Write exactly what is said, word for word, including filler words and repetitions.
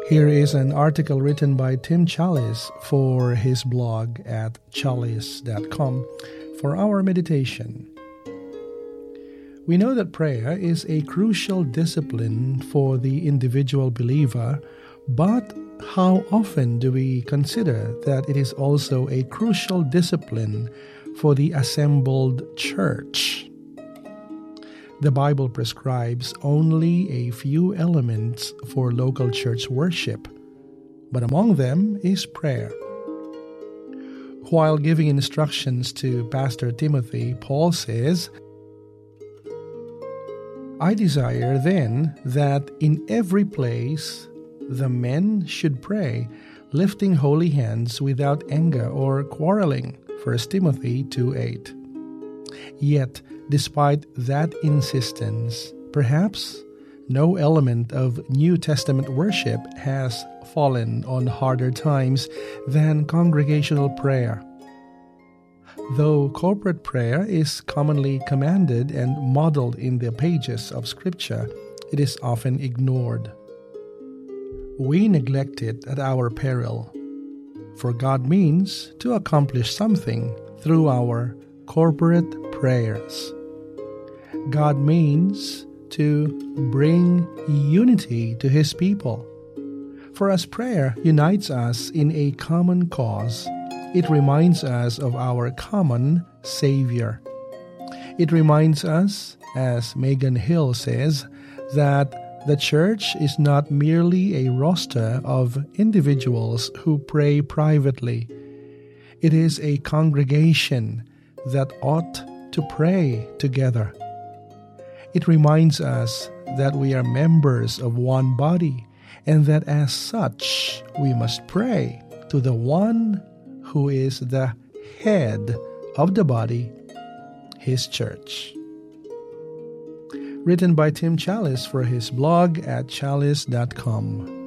Here is an article written by Tim Challies for his blog at challies dot com for our meditation. We know that prayer is a crucial discipline for the individual believer, but how often do we consider that it is also a crucial discipline for the assembled church? The Bible prescribes only a few elements for local church worship, but among them is prayer. While giving instructions to Pastor Timothy, Paul says, "I desire then that in every place the men should pray, lifting holy hands without anger or quarreling." First Timothy two eight. Yet, despite that insistence, perhaps no element of New Testament worship has fallen on harder times than congregational prayer. Though corporate prayer is commonly commanded and modeled in the pages of Scripture, it is often ignored. We neglect it at our peril, for God means to accomplish something through our corporate prayers. God means to bring unity to His people. For as prayer unites us in a common cause, it reminds us of our common Savior. It reminds us, as Megan Hill says, that the church is not merely a roster of individuals who pray privately. It is a congregation that ought to pray together. It reminds us that we are members of one body, and that as such we must pray to the one who is the head of the body, His church. Written by Tim Challies for his blog at challies dot com.